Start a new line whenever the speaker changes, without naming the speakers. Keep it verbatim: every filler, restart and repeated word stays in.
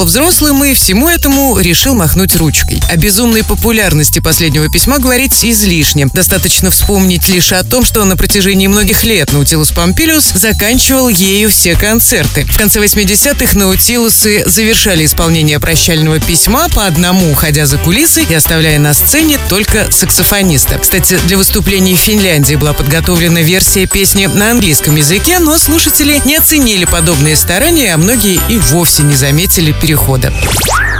Взрослым и всему этому решил махнуть ручкой. О безумной популярности последнего письма говорить излишне. Достаточно вспомнить лишь о том, что на протяжении многих лет Наутилус Помпилиус заканчивал ею все концерты. В конце восьмидесятых Наутилусы завершали исполнение прощального письма по одному, уходя за кулисы и оставляя на сцене только саксофониста. Кстати, для выступлений в Финляндии была подготовлена версия песни на английском языке, но слушатели не оценили подобные старания, а многие и вовсе не заметили перехода.